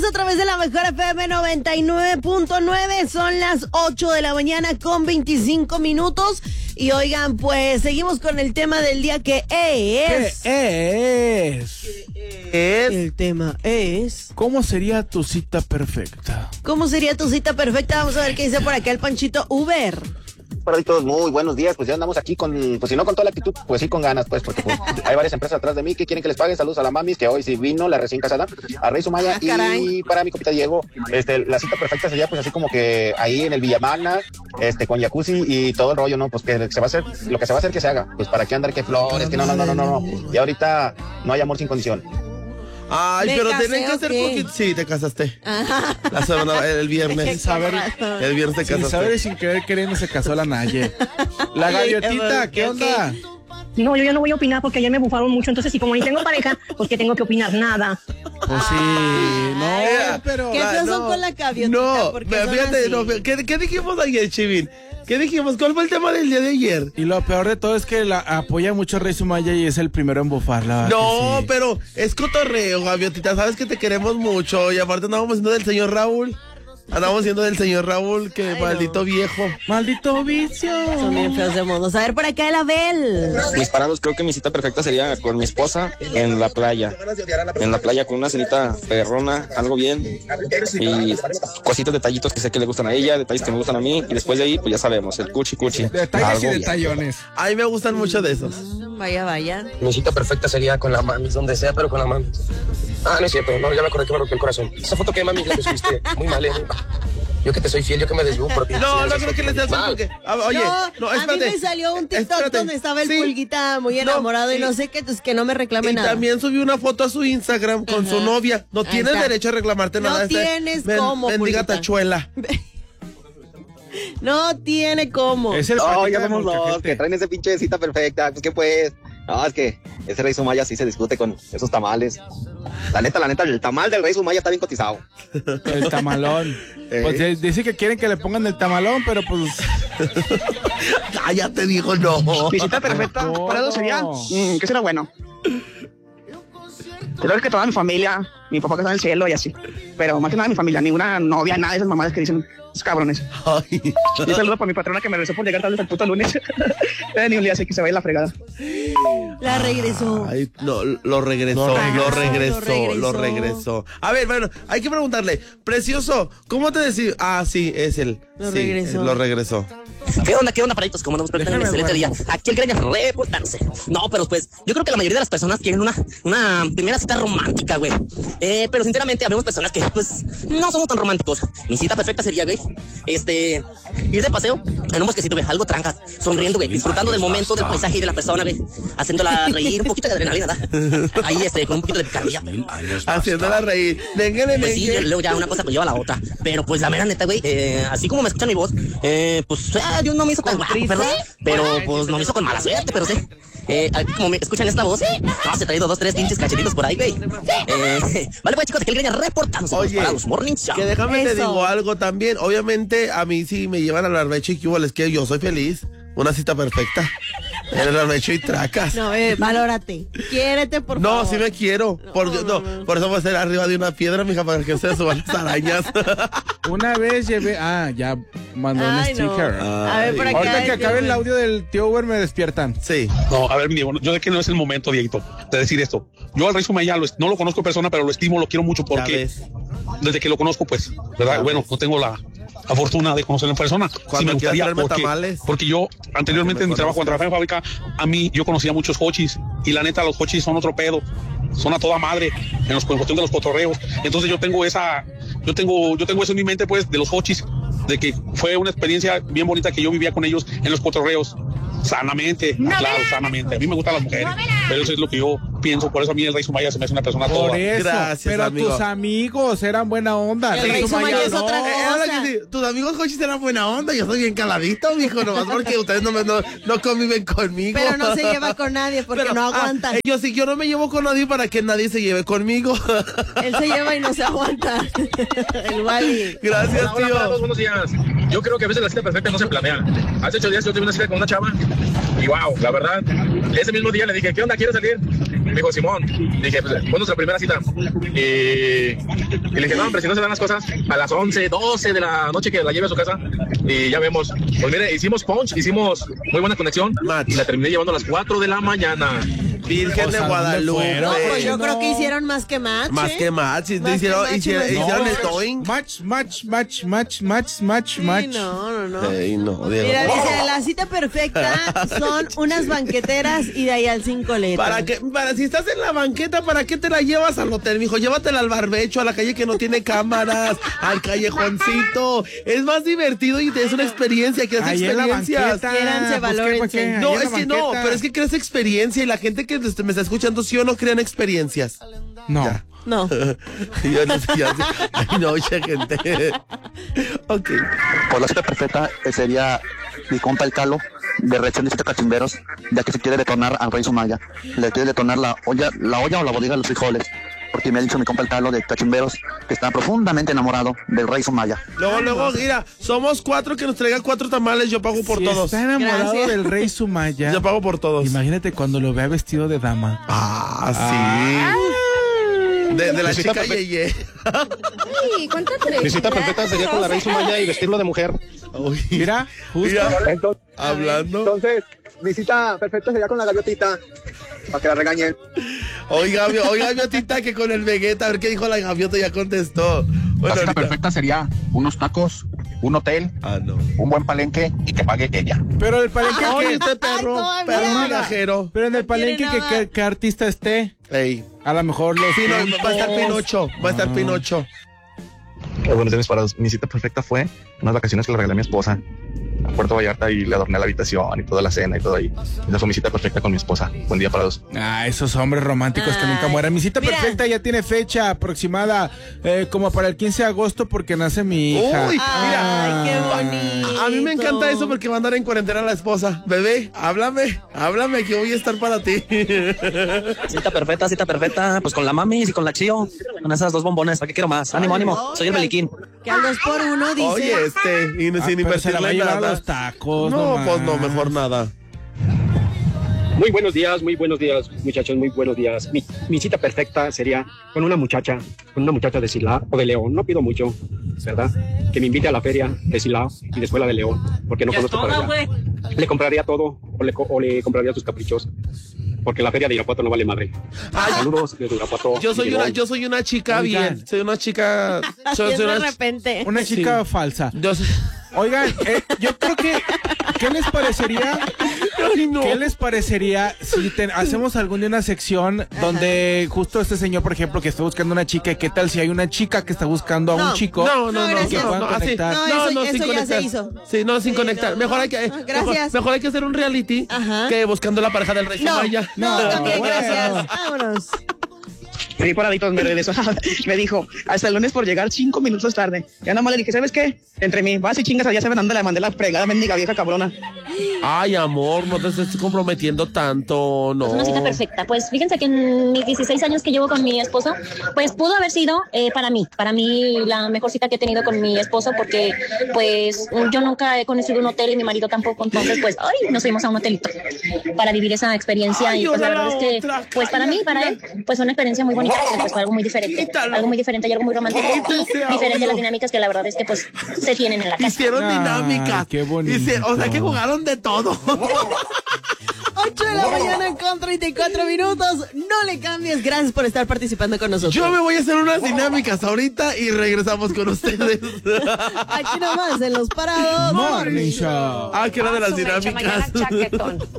regreso a través de la mejor FM 99.9. Son las 8 de la mañana con 25 minutos. Y oigan, pues seguimos con el tema del día que es. ¿Qué es? El tema es... ¿Cómo sería tu cita perfecta? ¿Cómo sería tu cita perfecta? Vamos a ver qué dice por acá el Panchito Uber. Hola a todos, muy buenos días. Pues ya andamos aquí con, pues si no con toda la actitud, pues sí con ganas, pues, porque pues, hay varias empresas atrás de mí que quieren que les pague. Saludos a la mamis, que hoy sí vino, la recién casada, a Rey Sumaya, y para mi copita Diego, la cita perfecta sería pues así como que ahí en el Villamagna, con jacuzzi y todo el rollo, ¿no? Pues que se va a hacer, lo que se va a hacer que se haga, pues para qué andar que flores, que no. Y ahorita no hay amor sin condición. Ay, ¿Me pero casé tienen que o hacer qué? poquito. Sí, te casaste. Ajá. La semana, el viernes. Qué saber- razón. El viernes te Sin casaste. saber y sin querer queriendo se casó la Naye. La gaviotita, ¿qué onda? No, yo ya no voy a opinar porque ayer me bufaron mucho, entonces, y como ni tengo pareja, pues que tengo que opinar nada. Pues sí, no, pero... ¿Qué pasó con la gaviotita? No, ¿Por qué son fíjate, así? no, ¿qué dijimos ayer, Chivin? ¿Qué dijimos? ¿Cuál fue el tema del día de ayer? Y lo peor de todo es que la apoya mucho a Rey Sumaya y es el primero en bufarla. No, Sí. pero es cotorreo, gaviotita. Sabes que te queremos mucho. Y aparte andábamos siendo del señor Raúl. Andamos siendo del señor Raúl, que Ay, maldito no. viejo. ¡Maldito vicio! Son bien feos de modos. A ver por acá el Abel. Mis parados, creo que mi cita perfecta sería con mi esposa en la playa. En la playa con una cenita perrona, algo bien. Y cositas, detallitos que sé que le gustan a ella, detalles que me gustan a mí. Y después de ahí, pues ya sabemos, el cuchi. Detalles y Algo bien. detallones. A mí me gustan mucho de esos. Vaya. Mi cita perfecta sería con la mami, donde sea, pero con la mami. Ah, no es cierto, no, ya me acordé que me rompió el corazón. Esa foto que mami la que subiste, muy mal, ¿eh? Yo que te soy fiel, yo que me desvivo por ti. No, no creo que le seas Mal. porque. Oye, no, a mí espérate. me salió un TikTok Espérate. donde estaba el Sí. pulguita muy enamorado y no sé qué, pues que no me reclame Y nada. también subió una foto a su Instagram con su novia. No Ahí tienes está. derecho a reclamarte No nada. tienes cómo, Bendiga Pulguita. tachuela. No tiene cómo. Es el No, patita ya de somos dos, molcajete. que traen ese pinche cita perfecta. Pues que pues, no, es que ese Rey Sumaya sí se discute con esos tamales. La neta, el tamal del Rey Sumaya está bien cotizado. El tamalón. Pues dice que quieren que le pongan el tamalón, pero pues... Cállate, dijo no. Mi cita perfecta ¿Cómo? para eso sería, ¿qué será bueno? Creo que toda mi familia, mi papá que está en el cielo y así. Pero más que nada mi familia, ninguna novia, nada de esas mamadas que dicen esos cabrones. Ay. Y un saludo para mi patrona que me rezó por llegar tarde hasta el puto lunes. Ni un día así que se vaya la fregada. La regresó. Ay, no, lo regresó. Lo regresó. A ver, bueno, hay que preguntarle. Precioso, ¿cómo te decís? Ah, sí, es él. Lo Sí, regresó. lo regresó. ¿Qué onda, paraditos? ¿Cómo nos preguntan en el excelente día? Aquí el greñas reportándose. No, pero pues, yo creo que la mayoría de las personas quieren una primera cita romántica, güey. Pero sinceramente, habemos personas que, pues, no somos tan románticos. Mi cita perfecta sería, güey, ir de paseo en un bosquecito, güey, algo trancas, sonriendo, güey, disfrutando del momento, del paisaje y de la persona, güey, haciéndola reír, un poquito de adrenalina, ¿verdad? Ahí, con un poquito de picardía. Haciéndola reír. Néngale, Pues sí, luego ya una cosa pues lleva a la otra. Pero pues la mera neta, güey, así como me escuchan mi voz, pues yo no me hizo tan guapo, ¿verdad? Pero pues no me hizo con mala suerte, pero sí. Como me escuchan esta voz, no, se he traído 2, 3 pinches cachetitos por ahí, güey. Vale, pues chicos, de que el greña reportándose para los Morning Show. Que déjame te Eso. digo algo también. Obviamente, a mí sí me llevan al barbecho y que es que yo soy feliz. Una cita perfecta. En el barbecho y tracas. No, valórate. Quiérete, por favor. No, sí me quiero. Por eso voy a ser arriba de una piedra, mija, para que se suban las arañas. Una vez llevé... ya mandó un Ay, no. sticker. A ver, por acá. Ahorita que acabe el tío, audio del tío Uber me despiertan. Sí. No, a ver, mi Diego, yo sé que no es el momento, Dieguito, de decir esto. Yo al Rey Sumaya no lo conozco en persona, pero lo estimo, lo quiero mucho Ya porque ves. desde que lo conozco, pues, ¿verdad? Bueno, no tengo la fortuna de conocerlo en persona. Sí me gustaría quieras traerme tamales. porque yo anteriormente en mi trabajo, cuando trabajaba en fábrica, a mí yo conocía muchos hochis y la neta los hochis son otro pedo. Son a toda madre en cuestión de los cotorreos. Entonces yo tengo eso en mi mente, pues, de los hochis, de que fue una experiencia bien bonita que yo vivía con ellos en los cotorreos. Sanamente, claro, sanamente. A mí me gustan las mujeres, pero eso es lo que yo pienso. Por eso a mí el Rey Sumaya se me hace una persona Por toda. eso. Gracias, pero amigo. tus amigos eran buena onda. El Rey Sumaya es otra Ahora cosa. que sí, tus amigos coches eran buena onda, yo soy bien caladito, mijo, nomás porque ustedes no conviven conmigo. Pero no se lleva con nadie porque Pero, no aguantan. yo no me llevo con nadie para que nadie se lleve conmigo. Él se lleva y no se aguanta. El Wally. Gracias, Hola, tío. buenos días. Yo creo que a veces la cita perfecta no se planea. Hace 8 días yo tuve una cita con una chava y wow, la verdad, ese mismo día le dije, ¿qué onda? ¿Quieres salir? Me dijo, Simón. Dije, pues, ¿cuándo es la primera cita? Y le dije, no, hombre, si no se dan las cosas, a las 11, 12 de la noche que la lleve a su casa, y ya vemos. Pues mire, hicimos punch, hicimos muy buena conexión, y la terminé llevando a las 4 de la mañana. Virgen de Guadalupe. No, pues yo creo que hicieron más que match. Más que match. Hicieron el towing. Match. No. Ey, no, Diego. Mira, dice, la cita perfecta son unas banqueteras y de ahí al 5 letras. Si estás en la banqueta, ¿para qué te la llevas al hotel, mijo? Llévatela al barbecho, a la calle que no tiene cámaras, al callejoncito. Es más divertido y es una experiencia, que hace experiencias. Quiéranse, valórense. No, es que no, pero es que creas experiencia y la gente que me está escuchando, ¿sí o no crean experiencias? No. Ya. No. Yo no sé, ay, no, gente. Ok. Por la cita perfecta sería mi compa el Calo, de Reacción de Cachimberos, ya que se quiere detonar al Rey Sumaya. Le quiere detonar la olla o la bodega de los frijoles. Porque me ha dicho mi compa el Calo de Cachimberos que está profundamente enamorado del Rey Sumaya. Luego, mira, somos 4, que nos traigan 4 tamales, yo pago por todos. Está enamorado Gracias. del Rey Sumaya. Yo pago por todos. Imagínate cuando lo vea vestido de dama. Sí. De la chica Yeye. Sí, cuéntate. Mi cita perfecta sería con la Rey Sumaya y vestirlo de mujer. Uy, Mira, justo. Entonces, hablando. Entonces, mi cita perfecta sería con la gaviotita, para que la regañen. Oiga, gaviotita, que con el Vegeta, a ver qué dijo la gaviota, ya contestó. Bueno, la cita perfecta sería unos tacos, un hotel, un buen palenque y que pague ella. Pero el palenque Oye, este perro manajero. Pero en el palenque que artista esté. Ey. A lo mejor los va a estar Pinocho. Pinocho. Buenos días para mi cita perfecta fue unas vacaciones que le regalé a mi esposa a Puerto Vallarta y le adorné la habitación y toda la cena y todo ahí. Esa fue mi cita perfecta con mi esposa. Buen día para todos. Esos hombres románticos que nunca mueren. Mi cita perfecta ya tiene fecha aproximada como para el 15 de agosto porque nace mi hija. Uy, mira. Ay, qué bonito. A mí me encanta eso porque va a andar en cuarentena la esposa. Bebé, háblame, que voy a estar para ti. Cita perfecta, pues con la mamis y con la Chío, con esas 2 bombones, ¿para qué quiero más? Ánimo, soy el Beliquín. Que al 2 por 1 dice. Oye, y sin invertirle nada. Los tacos, no, pues no, mejor nada. Muy buenos días, muchachos, muy buenos días. Mi cita perfecta sería con una muchacha de Silao o de León, no pido mucho, ¿verdad? Que me invite a la feria de Silao y después la de León, porque no conozco para allá. Le compraría todo o le compraría sus caprichos, porque la feria de Irapuato no vale madre. Saludos desde Irapuato. Yo soy una chica bien, soy una chica... de repente. Una chica falsa. Oigan, yo creo que... ¿Qué les parecería? ¿Qué les parecería si hacemos algún día una sección donde justo este señor, por ejemplo, que está buscando una chica, y qué tal si hay una chica que está buscando a un chico? No, que puedan conectar. Eso ya se hizo. Sí, sin conectar. Mejor hay que hacer un reality que buscando la pareja del Rey Sumaya. Gracias. Vámonos. Sí, paraditos, me regresó. Me dijo, hasta el lunes por llegar 5 minutos tarde. Ya nada más le dije, ¿sabes qué? Entre mí, vas y chingas allá, saben dónde le mandé la fregada, mendiga vieja cabrona. Ay, amor, no te estés comprometiendo tanto, no. Es una cita perfecta. Pues fíjense que en mis 16 años que llevo con mi esposo, pues pudo haber sido para mí la mejor cita que he tenido con mi esposo, porque pues yo nunca he conocido un hotel y mi marido tampoco, entonces pues nos fuimos a un hotelito para vivir esa experiencia. Y pues la verdad es que pues para mí, para él, pues fue una experiencia muy bonita, pues fue algo muy diferente y algo muy romántico y diferente a las dinámicas que la verdad es que pues se tienen en la casa. Hicieron dinámicas. Qué bonito. O sea que jugaron de todo. 8 de la mañana con 34 minutos. No le cambies. Gracias por estar participando con nosotros. Yo me voy a hacer unas dinámicas ahorita y regresamos con ustedes. Aquí nomás en Los Parados Morning Show. Que era de las dinámicas.